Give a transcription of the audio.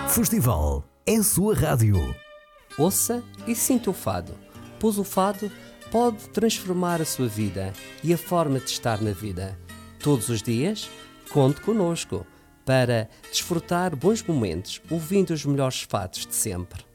Festival é a sua rádio. Ouça e sinta o fado, pois o fado pode transformar a sua vida e a forma de estar na vida. Todos os dias, conte connosco para desfrutar bons momentos ouvindo os melhores fados de sempre.